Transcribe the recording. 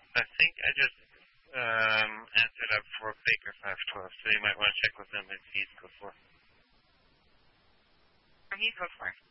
I think I just answered up for Baker 512, so you might want to check with him if he's go for. Or he's go for.